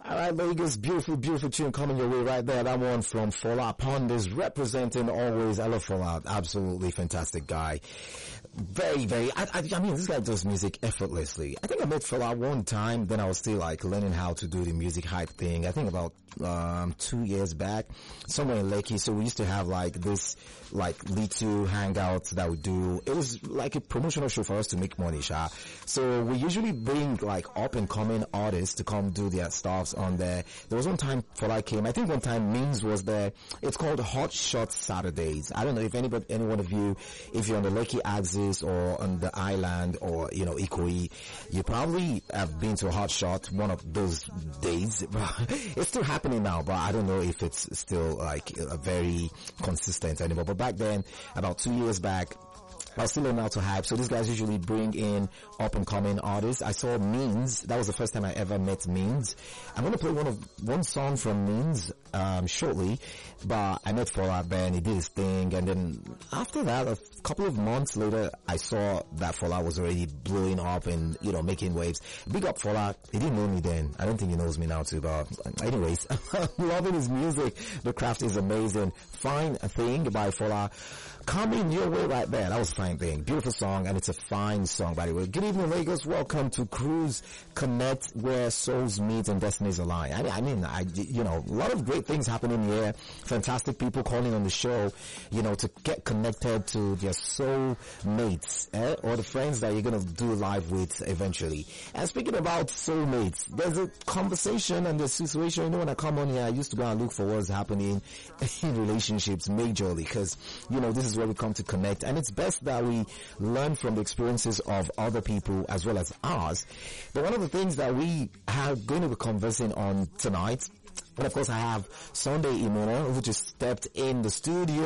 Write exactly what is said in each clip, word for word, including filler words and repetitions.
All right, Vegas, beautiful, beautiful tune coming your way right there. That one from Fallout Ponders, representing always. I love Fallout. Absolutely fantastic guy. Very, very, I, I, I mean, this guy does music effortlessly. I think I met Fallout one time, then I was still like learning how to do the music hype thing. I think about, um, two years back, somewhere in Lekki. So we used to have like this, like little hangouts that we do. It was like a promotional show for us to make money, Sha. So we usually bring like up and coming artists to come do their stuffs on there. There was one time Fallout came. I think one time Means was there. It's called Hot Shot Saturdays. I don't know if anybody, any one of you, if you're on the Lekki axis or on the island or, you know, Ikoyi, you probably have been to a Hot Shot one of those days. It's still happening now, but I don't know if it's still like a very consistent anymore. But back then, about two years back, I was still learning how to hype. So these guys usually bring in up and coming artists. I saw Means. That was the first time I ever met Means. I'm going to play one of, one song from Means, um, shortly, but I met Fallout then. He did his thing. And then after that, a couple of months later, I saw that Fallout was already blowing up and, you know, making waves. Big up Fallout. He didn't know me then. I don't think he knows me now too, but anyways, loving his music. The craft is amazing. Fine Thing by Fallout. Coming your way right there. That was a fine thing. Beautiful song, and it's a fine song, by the way. Good evening, Lagos. Welcome to Cruise Connect, where souls meet and destinies align. I mean, I mean, I, you know, a lot of great things happening here. Fantastic people calling on the show, you know, to get connected to their soul mates, eh? Or the friends that you're going to do live with eventually. And speaking about soul mates, there's a conversation and the situation. You know, when I come on here, I used to go and look for what's happening in relationships majorly, because, you know, this is where we come to connect, and it's best that we learn from the experiences of other people as well as ours. But one of the things that we are going to be conversing on tonight, and of course I have Sunday Imona, who just stepped in the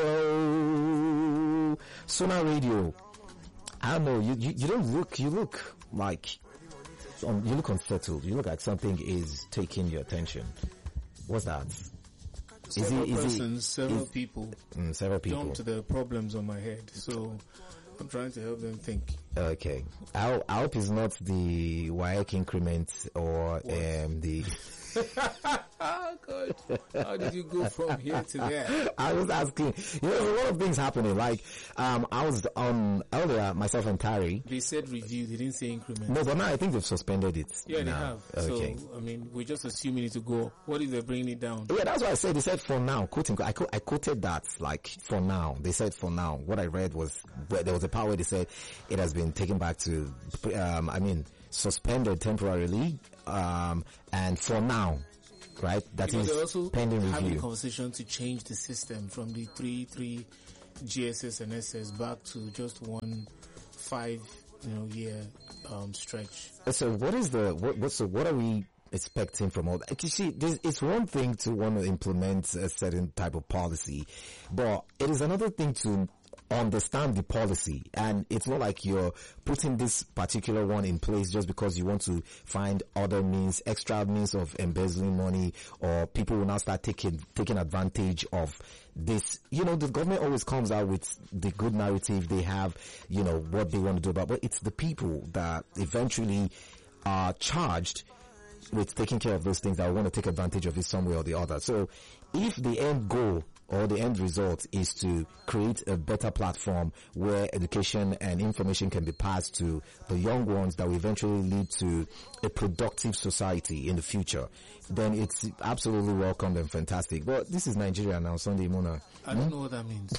studio. Sona Radio. I don't know, you, you, you don't look, you look like, um, you look unsettled. You look like something is taking your attention. What's that? Several is it, persons, is, several is, people, mm, several people jump to the problems on my head. So I'm trying to help them think. Okay, I, I hope it's not the W A E C increment or um, the. Oh God! How did you go from here to there? I was asking. You know, there's a lot of things happening. Like, um, I was on earlier, myself and Tari. They said review. They didn't say increment. No, but now I think they've suspended it. Yeah, now. they have. Okay. So I mean, we're just assuming it to go. What if they're bringing it down? Yeah, that's what I said. They said for now. Quoting, I, I quoted that like for now. They said for now. What I read was where there was a part where they said it has been taken back to. Um, I mean, suspended temporarily. Um, and for now. Right, that because is also pending review. Having a conversation to change the system from the three three G S S and S S back to just one five you know year um stretch. So what is the what? what so what are we expecting from all that? You see, this, it's one thing to want to implement a certain type of policy, but it is another thing to understand the policy. And it's not like you're putting this particular one in place just because you want to find other means, extra means of embezzling money, or people will now start taking taking advantage of this. You know, the government always comes out with the good narrative. They have, you know, what they want to do about, but it's the people that eventually are charged with taking care of those things that want to take advantage of it some way or the other. So if the end goal or the end result is to create a better platform where education and information can be passed to the young ones that will eventually lead to a productive society in the future, then it's absolutely welcomed and fantastic. But this is Nigeria now, Sunday Mona. I don't hmm? know what that means.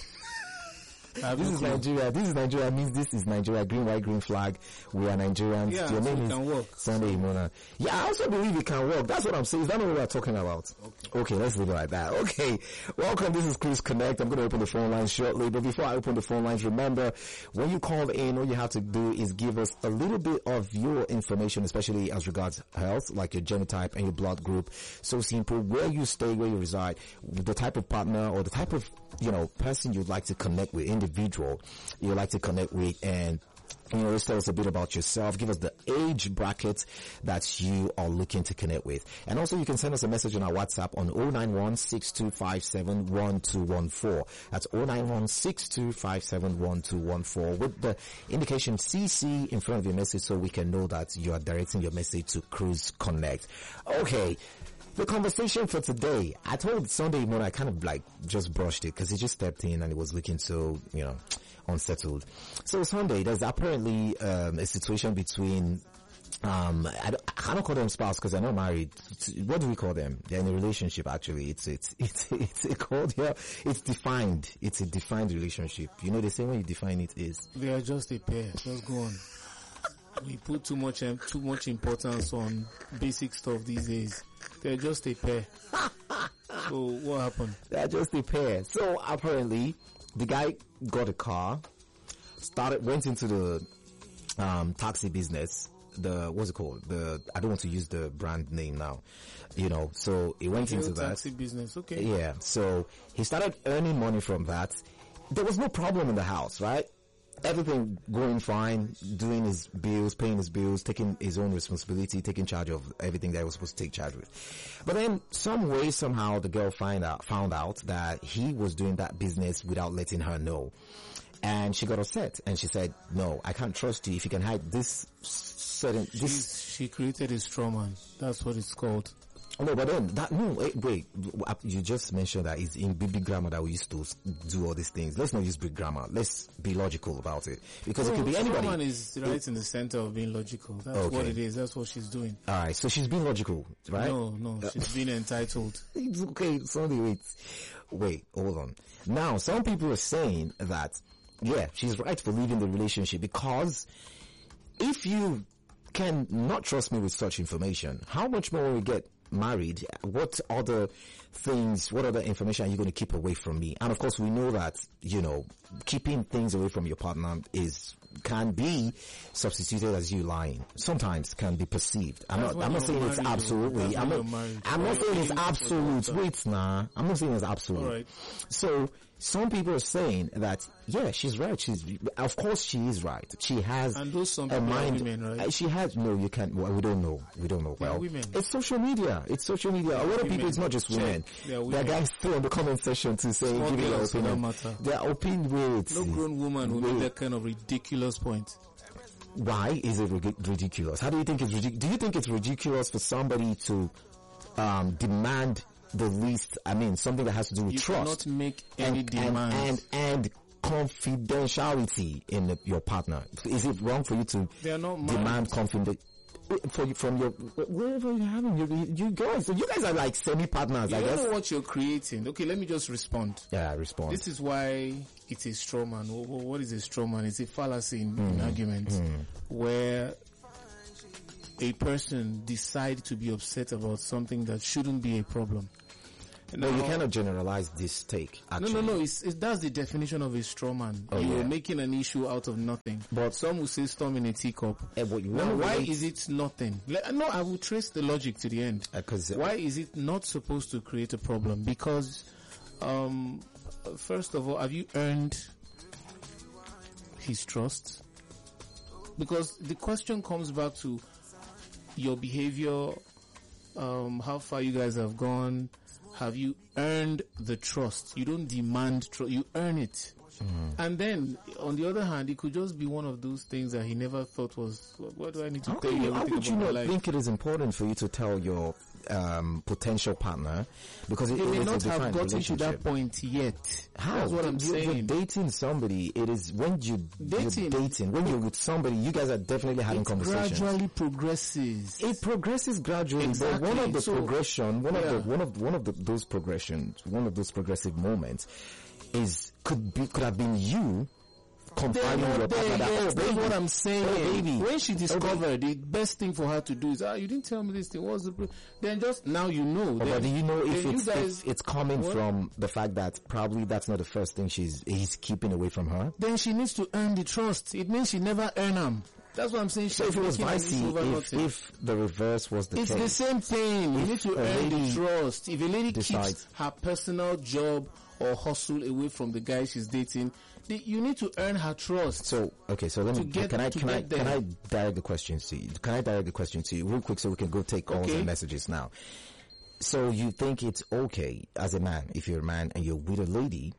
This is Nigeria. This is Nigeria means this is Nigeria. Green, white, green flag. We are Nigerians. Yeah, Your so name it is can work. Sunday Imona. Yeah, I also believe it can work. That's what I'm saying. Is that not what we're talking about? Okay. Okay, let's leave it like that. Okay. Welcome. This is Cruise Connect. I'm going to open the phone lines shortly. But before I open the phone lines, remember, when you call in, all you have to do is give us a little bit of your information, especially as regards health, like your genotype and your blood group. So simple. Where you stay, where you reside, the type of partner or the type of, you know, person you'd like to connect with, individual you'd like to connect with, and you know, just tell us a bit about yourself. Give us the age bracket that you are looking to connect with. And also you can send us a message on our WhatsApp on zero nine one, six two five seven, one two one four. That's zero nine one, six two five seven, one two one four with the indication C C in front of your message so we can know that you are directing your message to Cruise Connect. Okay. the conversation for today, I told Sunday morning, I kind of like just brushed it because he just stepped in and it was looking so, you know, unsettled. So Sunday, there's apparently um, a situation between Um, I don't, I don't call them spouse because they're not married. What do we call them? They're in a relationship. Actually, it's it's it's it's, it's called yeah. It's defined. It's a defined relationship. You know, the same way you define it is. They are just a pair. Just go on. We put too much um, too much importance on basic stuff these days. They're just a pair. So what happened? They're just a pair. So apparently, the guy got a car, started went into the um, taxi business. The what's it called? The I don't want to use the brand name now, you know. So he went into that taxi business. Okay. Yeah. So he started earning money from that. There was no problem in the house, right? Everything going fine, doing his bills, paying his bills, taking his own responsibility, taking charge of everything that he was supposed to take charge with. But then, some way, somehow, the girl find out found out that he was doing that business without letting her know. And she got upset and she said, no, I can't trust you if you can hide this certain, this. She's, she created a straw man. That's what it's called. No, but then that, no, wait, wait, you just mentioned that it's in big grammar that we used to do all these things. Let's not use big grammar. Let's be logical about it. Because no, it could be anybody. Straw man is right it, in the center of being logical. That's okay. What it is. That's what she's doing. Alright, so she's being logical, right? No, no, she's being entitled. It's okay, sorry, wait. Wait, hold on. Now, some people are saying that yeah, she's right for leaving the relationship because if you can not trust me with such information, how much more when we get married? What other things, what other information are you going to keep away from me? And of course, we know that, you know, keeping things away from your partner is, can be substituted as you lying. Sometimes can be perceived. I'm not, I'm not saying it's absolutely, I'm not, I'm not saying it's absolute. Wait, nah. I'm not saying it's absolute. Right. So, some people are saying that, yeah, she's right. She's, of course she is right. She has and those some a mind. Women, right? She has, no, you can't, well, we don't know. We don't know. Well, women. It's social media. It's social media. A lot of people, it's not just women. There are guys still in the comment section too saying, give me your opinion. Their opinion. No grown woman will make that kind of ridiculous point. Why is it ridiculous? How do you think it's ridiculous? Do you think it's ridiculous for somebody to um, demand the least, I mean, something that has to do with you trust. You cannot make any and, demands. And, and, and confidentiality in the, your partner. Is it wrong for you to demand confidentiality? For you, from your, wherever you're having, you, you guys, so you guys are like semi-partners, you I guess. You don't know what you're creating. Okay, let me just respond. Yeah, respond. This is why it's a straw man. What is a straw man? It's a fallacy in, mm. in arguments mm. where a person decides to be upset about something that shouldn't be a problem. No, now, you cannot generalize this take, actually. No, no, no. It's, it's, that's the definition of a straw man. Oh, You're yeah. making an issue out of nothing. But some will say storm in a teacup. Eh, but now, why is it nothing? Let, no, I will trace the logic to the end. Uh, cause, uh, why is it not supposed to create a problem? Because, um, first of all, have you earned his trust? Because the question comes back to your behavior, um, how far you guys have gone. Have you earned the trust? You don't demand trust, you earn it. Mm. And then, on the other hand, it could just be one of those things that he never thought was, what do I need to how tell you? How would you not think it is important for you to tell your um, potential partner? Because it, they may it not have gotten to that point yet. How? That's what I'm you're, saying. You're dating somebody. It is when you, dating. you're dating, when you're with somebody, you guys are definitely having it conversations. It gradually progresses. It progresses gradually. Exactly. But one of the so, progression, one yeah. of the, one of, one of the, those progressions, one of those progressive moments is, could be, could have been you confiding your partner that, yes, oh, that's what I'm saying. Oh, baby. When she discovered, the best thing for her to do is, ah, you didn't tell me this thing. What's the pro-? Then just now you know. Oh, then, but do you know if it's, guys, if it's coming what? from the fact that probably that's not the first thing she's he's keeping away from her? Then she needs to earn the trust. It means she never earn them. That's what I'm saying. So if it was vice, if, if the reverse was the it's case. It's the same thing. You need to earn the trust. If a lady decides. keeps her personal job or hustle away from the guy she's dating, the, you need to earn her trust. So, okay, so let me, get, can I, can I, there. can I direct the questions to you? Can I direct the question to you real quick so we can go take calls okay. and messages now? So you think it's okay as a man, if you're a man and you're with a lady,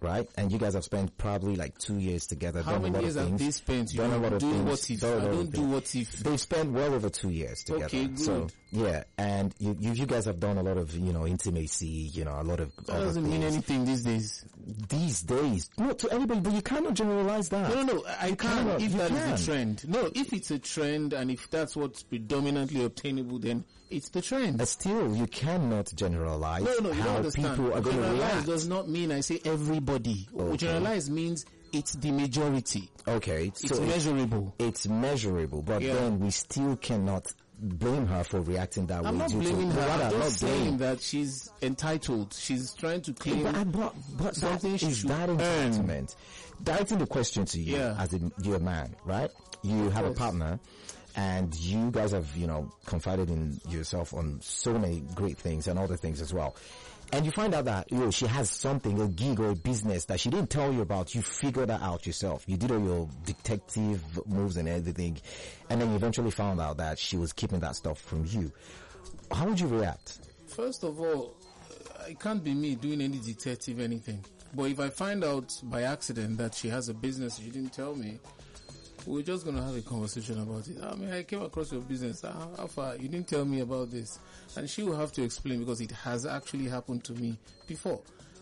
right? And you guys have spent probably like two years together. How done many a lot years of have things, they spent? You done a lot of do things. what if? done a I lot of don't do things. what if. They've spent well over two years together. Okay, good. So yeah, and you, you you guys have done a lot of, you know, intimacy, you know, a lot of. That doesn't mean anything these days. These days, not to everybody, but you cannot generalize that. No, no, no. I You can't. cannot, If you that is can. the trend, no. If it's a trend and if that's what's predominantly obtainable, then it's the trend. But still, you cannot generalize No, no, you how don't understand. people are going to Generalize react. does not mean I say everybody. Okay. Generalize means it's the majority. Okay, It's so measurable. it's measurable, but Yeah. then we still cannot blame her for reacting that I'm way. not due blaming to, her. Rather, I'm not just saying blame. that she's entitled. She's trying to claim. But, but, but something that she is should that earn. entitlement. Directing the question to you Yeah. as a, you're a man, right? You have a course. partner, and you guys have, you know, confided in yourself on so many great things and other things as well. And you find out that, you know, she has something, a gig or a business that she didn't tell you about. You figured that out yourself. You did all your detective moves and everything. And then you eventually found out that she was keeping that stuff from you. How would you react? First of all, it can't be me doing any detective anything. But if I find out by accident that she has a business she didn't tell me, we're just going to have a conversation about it. I mean, I came across your business. How, how far? You didn't tell me about this. And she will have to explain because it has actually happened to me before.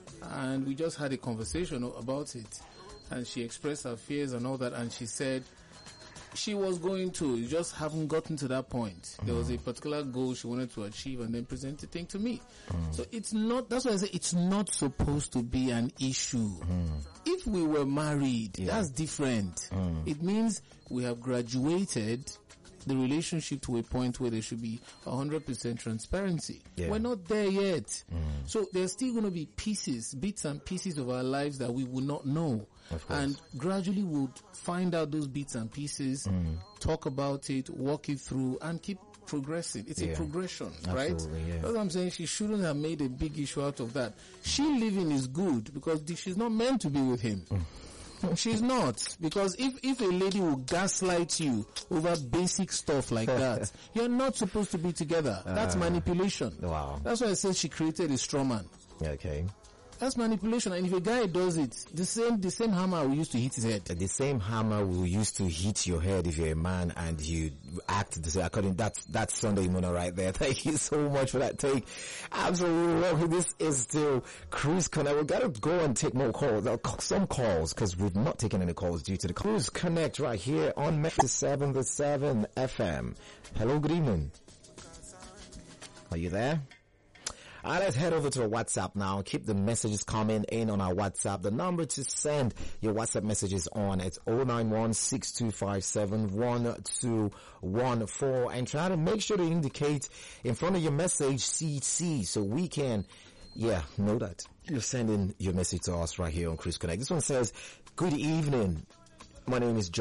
And we just had a conversation about it. And she expressed her fears and all that. And she said she was going to, you just haven't gotten to that point. There was a particular goal she wanted to achieve and then present the thing to me. Mm. So it's not, that's why I say it's not supposed to be an issue. Mm. If we were married, yeah. that's different. Mm. It means we have graduated the relationship to a point where there should be one hundred percent transparency. Yeah. We're not there yet. Mm. So there's still going to be pieces, bits and pieces of our lives that we will not know. And gradually we'll find out those bits and pieces, mm. talk about it, walk it through, and keep progressing. It's yeah. a progression, Absolutely, right? Yeah. That's what I'm saying. She shouldn't have made a big issue out of that. She living is good because she's not meant to be with him. Mm. She's not. Because if, if a lady will gaslight you over basic stuff like that, you're not supposed to be together. Uh, That's manipulation. Wow. That's why I said she created a straw man. Yeah, okay. That's manipulation. And if a guy does it, the same the same hammer we used to hit his head. The same hammer we used to hit your head if you're a man and you act the same. According that's that's Sunday Mona right there. Thank you so much for that take. Absolutely lovely. This is still Cruise Connect. We've got to go and take more calls. Some calls because we've not taken any calls due to the Cruise Connect right here on Metro seven the seven F M. Hello, good evening. Are you there? Alright, let's head over to our WhatsApp now. Keep the messages coming in on our WhatsApp. The number to send your WhatsApp messages on, it's zero nine one, six two five seven, one two one four. And try to make sure to indicate in front of your message C C so we can, yeah, know that you're sending your message to us right here on Cruise Connect. This one says, good evening. My name is John.